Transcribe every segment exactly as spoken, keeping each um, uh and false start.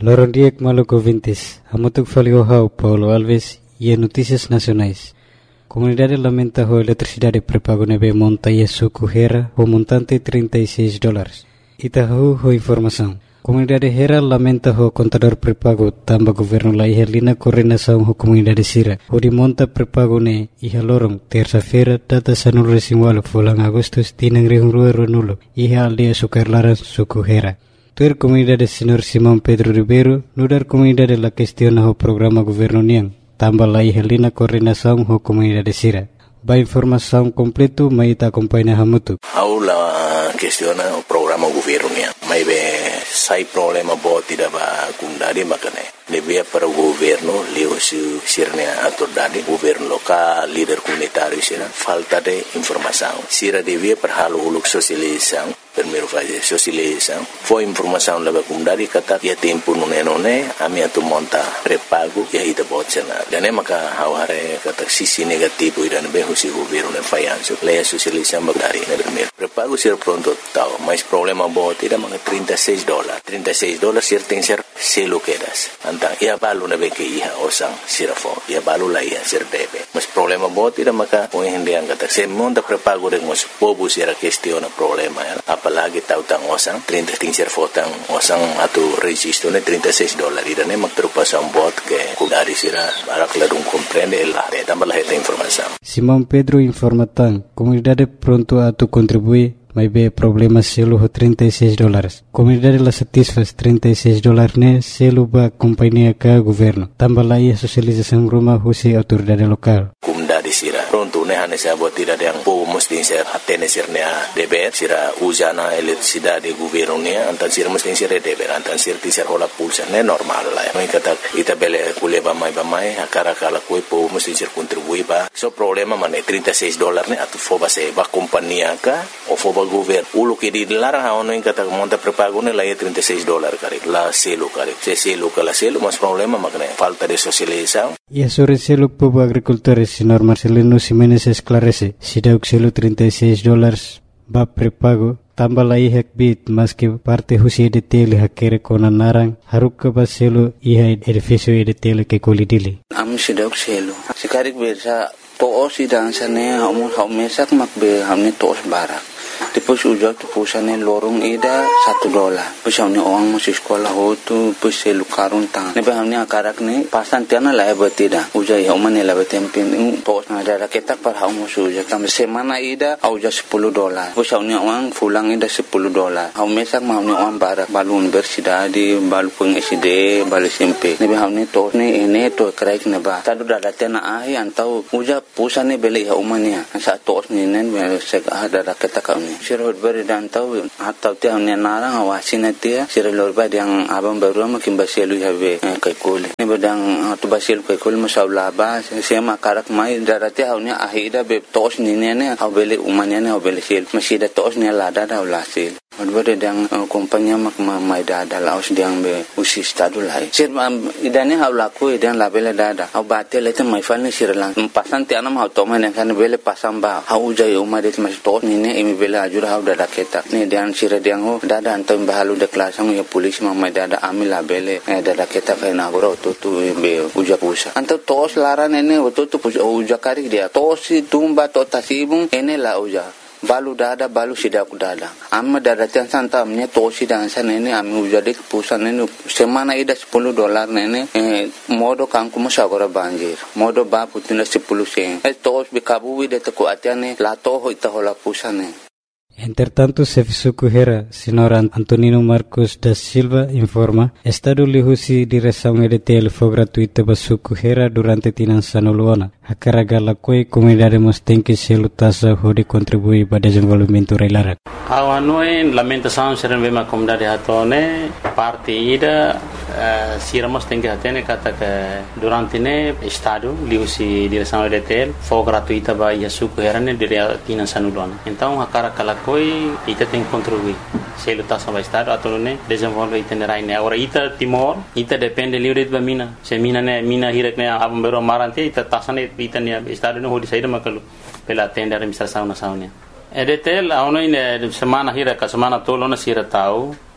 Lorong Diek Maluco Vintes, Hamutuk Faliohau, Paulo Alves e Notícias Nacionais. Comunidade lamenta a eletricidade pré-pago neve monta e suco Hera o montante trinta e seis dólares. Itahu ho informação. Comunidade Hera lamenta o contador pré-pago tamba governo la ihelina coordenação ho comunidade Sira. O de monta pré-pago ne iha lorong terça-feira data sanul resimwalo fulang Agustus tinang rihungrua ronulo iha aldia sukarlaran suco Hera. Tuer comunidade Senhor Simão Pedro Ribeiro nudar comunidade la questiona ho programa governo niang. Tambah la ihelina coordenação ho comunidade Sira. Ba informação completo mai ta acompanha Hamutu. Aula questiona o programa governo niang. Mai be sai problema bo tidak ba kundari makane. Lebih para o governo leo su sirnya autoridade governo local líder comunitário sira falta de informação. Sira devia perhalu uluk sosialização. Primeiro fazer sosialização. Foi informação leva kundari kata ya tempo nune nune ami atu monta pré-pago ya ida botsenar. Dan maka haware kata sisi negativo ida be husi governo ne fayanso. Leia sosialização bagari ne primeiro. Pré-pago sira pronto tau, mas problema bo tidak maka trinta e seis dólares. trinta e seis dólares sir tem ser selo quedas. Antang ia balu na be ke iha osang sira fo. Ia balu la ia sir debe. Mas problema bo tidak maka o hindi ang kata se monta pré-pago de mos pobu sira questiona problema ya. Apalagi tahu tang osang trinta tingser fotang osang atau registro ne trinta e seis dólares ida ne mak terpasang bot ke kudari sira barak ladung comprende la de tambah la esta informação. Simão Pedro informa tang comunidade pronto a tu contribuir mas be problema selo ho trinta e seis dólares. Comunidade la satisfaz trinta e seis dólares ne selo ba companhia ka governo. Tambah la ia sosialização rumah husi autoridade lokal. Comunidade sira pronto ne hane sa buat tidak yang po mesti ser hatene sirnya deber sira usana eletricidade governo ne antan sira mesti sira deber antan sira tisar hola pulsa ne normal la. Mai kata ita bele kuleba mai ba mai akara kala koi po mesti sir contribui ba. So problema mane trinta e seis dólares ne atu foba se ba companhia ka o foba governo ulu que di larang ha ono kata monta pré-pago ne la trinta e seis dólares kare la selo kare se selo kala selo mas problema makne falta de socialização. E a sobre selo povo agricultores senhor Marcelino Ximenes esclarece se dá o selo trinta e seis dólares ba pré-pago tambah la ihak bit mas que parte husi de tele hakere kona narang haruk ba selo iha edifício de tele que colidili am se dá o selo se karik bersa to osi dansane hamu hamesak makbe hamne tos barak. Depois ujar tu pusane lorong ida satu dolar. Pusane orang masih sekolah ho tu puse lukarun tang. Nebe hamne akarak ne pasan tiana la betida. Ujar ya umane la betempin tos na ada ketak par hamu suja kam semana ida au ja sepuluh dolar. Pusane orang pulang ida sepuluh dolar. Hamu mesak hamne orang barak balu universidade balu peng S D balu S M P. Nebe hamne tos ne ene to kraik ne ba. Tadu dada tena ahi antau ujar pusane beli ya umane. Sa tos ne nen sek ada ketak kami. Sirot beri dan tahu atau tiang ni narang awasin dia sirot beri yang abang baru makin basilu have kai kul ni bedang tu basilu kai kul masalah ba sema karak mai darati haunya ahida be tos ni ne au bele umanya ne au bele sil masih da tos ni lada da ulasil beri yang kompanya mak mai dada laos diang be usi stadu lai sir idane hau laku idan labele dada au batel itu mai fal ni sirlang pasan tiana mau toman kan bele pasang ba au jai umar itu masih tos ni ne imi bele ajur hau dada ketak ni dian sira diang ho dada antam bahalu de kelasang ya polis mamai dada amila bele dada ketak kai na goro tu tu be uja pusa antam tos laran ene tu tu uja kari dia tos tumba to tasibung ene la uja balu dada balu sidak dada amma dada tiang santa amnya tosi dan sana ini ami ujade pusan ini semana ida sepuluh dolar nene eh, modo kangku masagora banjir modo ba putina sepuluh sen eh tos bikabu de teku atiane la toho ita hola pusane. Entretanto, Sefisuku Hera, senhor Antonino Marcos da Silva, informa, Estado lihusi direção E D T L foi gratuita para Suku Hera durante tinan sanuluana. A carga la coi comunidade mostém que selo tasa hode contribui para desenvolvimento reilarak. Awanoi lamentação serem bem a comunidade hatone parte ida uh, siramos tem que atene kata que durante ne Estado lihusi direção E D T L foi gratuita para Suku Hera ne dire tinan sanuluana. Então a carga la coi ita tem que contribuir. Selo tasa para Estado atau ne desenvolve itinerário ne. Agora ita Timor ita depende livre de mina. Se mina ne mina hirak ne abang bero marante ita tasa ne ita ne Estado ne hodi saída makalu pela tenda administração nacional. E D T L aonde semana hira ka semana tolo na sira tau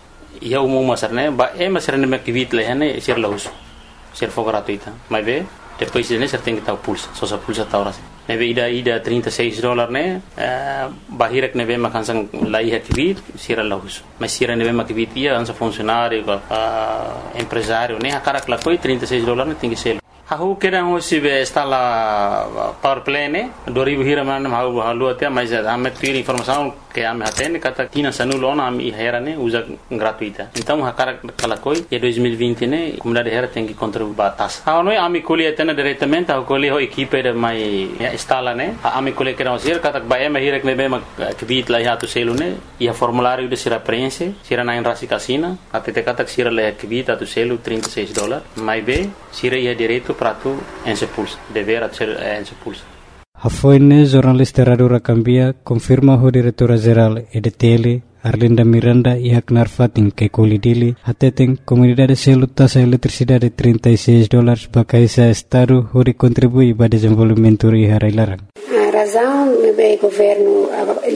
ia umum masar né ba é masar né que vit leh né ser lahus ser for gratuita mas vê depois né ser tem que tal pulsa só só pulsa tal ras né vê ida ida trinta e seis dólares né bahirek né vê makan sang lai ha vit ser lahus mas ser né vê mak vit ia ansa funcionário empresário né a cara que lá foi trinta e seis dólares né tem que ser Aku kira hoje be está lá power play né dua ribu hira mana mau halu até mas ame tira informação que ame até né kata tina sanu lona ame hera né usa gratuita então a cara kala koi e dois mil e vinte né comunidade hera tem que contribuir batas ah não ame colhe até diretamente a colhe ho equipe de mai instala né ame colhe que não ser kata ba ame hira que be que bit lá ya tu selo né e a formulário de sira preenche sira na enrasi casina até te kata sira lá que bit tu selo trinta e seis dólares mais be sira ia direito para tu en se pulsa dever ser en se pulsa Hafoine jornalista Radio Rakambia confirma o diretora geral E D T L Arlinda Miranda e Aknar Fatin que colidili atetem comunidade selo taxa eletricidade trinta e seis dólares bakaisa estado hori contribui para desenvolvimento e harailarang. A razão é o governo,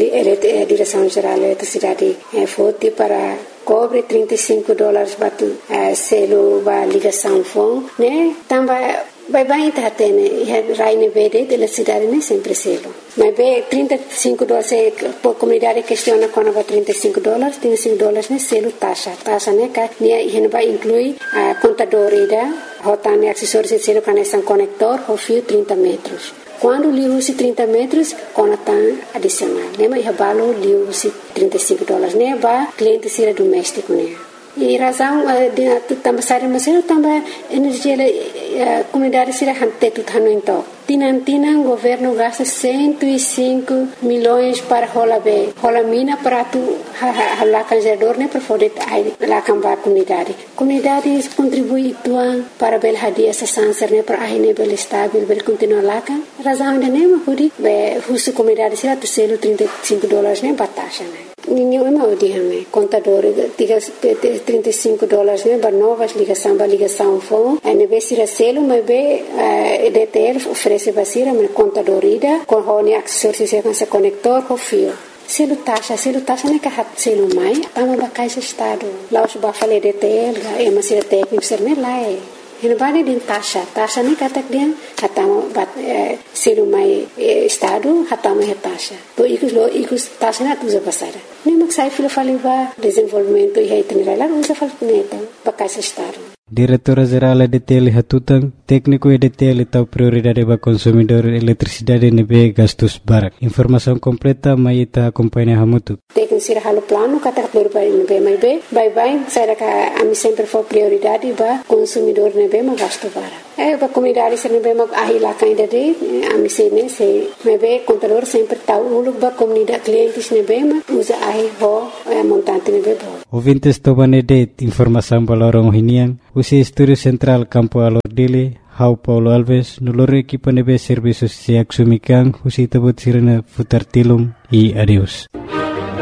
a direção geral da eletricidade foi para cobre trinta e cinco dólares batu selo ba ligação fon né também vai vai tá tendo e raine verde de la cidade né sempre selo mas be trinta e cinco dólares por comunidade questiona quando vai trinta e cinco dólares trinta e cinco dólares né selo taxa taxa né que né e vai inclui a contador ida rotane acessórios de selo conexão conector o fio trinta metros. Quando li usi trinta metros, conatan adicional. Né? Mas eu li usi trinta e cinco dólares. Né? Ba cliente sira doméstico. Né? E razão de também sair mas eu também energia a comunidade sira hante tudo hano então. Tinan tinan governo gasta cento e cinco milhões para rola be. Rola mina para tu lá canjador né para poder lá cambar comunidade. Comunidade contribui tuan para bel hadia essa sanser né para aí né bel estável bel continuar lá kan. Razão de né mas pudi be husu comunidade sira tu selo trinta e cinco dólares né batasha né. Ninguém é mau dia né. Contador trinta e cinco dólares né para novas ligação para ligação fone. A neve sira selo mas be E D T L oferece basira mas contador ida com honi acessórios com esse conector com fio. Selo taxa, selo taxa né que hat selo mai, tama ba caixa estado. Lá os ba falei D T L, é uma sira técnico ser né lá é. Ele vai din taxa, taxa ni kata dia hatama bat selo mai estado hatama é taxa. To ikus lo ikus taxa na tuza pasara. Ni mak sai filo faliva desenvolvimento e itinerário lá usa fal neta ba caixa estado. Diretora Geral E D T L Hatutang, técnico E D T L tahu prioridade para consumidor eletricidade nebe gastos barak. Informação completa mai ita acompanha hamutu. Técnico sira halo plano kata prioridade nebe mai be, bye bye, saya ka ami sempre for prioridade ba consumidor nebe ma gasto barak. Eh ba comunidade sira nebe ma ahila kainda de ami se ne se nebe contador sempre tahu uluk ba comunidade clientes nebe ma usa ahi ho montante nebe bo. Ouvintes tomane de informação balorong hinian. Usi Estúdio Central Campo Alordile, Hau Paulo Alves, nulore equipa nebe serviços se axumikan, usi tabut sirena futar tilum e adeus.